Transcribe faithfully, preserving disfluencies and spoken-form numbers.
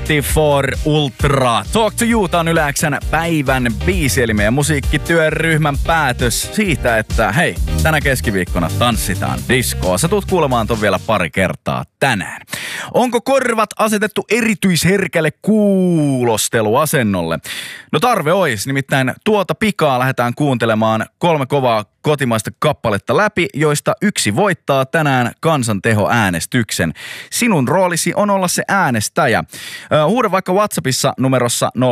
kaksikymmentäneljä Ultra. Talk to You, tää on Yle X:n päivän biisi, eli meidän musiikkityöryhmän päätös siitä, että hei, tänä keskiviikkona tanssitaan diskoa. Sä tulet kuulemaan ton vielä pari kertaa tänään. Onko korvat asetettu erityisherkälle kuulosteluasennolle? No tarve ois, nimittäin tuota pikaa lähdetään kuuntelemaan kolme kovaa kotimaista kappaletta läpi, joista yksi voittaa tänään kansantehoäänestyksen. Sinun roolisi on olla se äänestäjä. Huuda vaikka WhatsAppissa numerossa nolla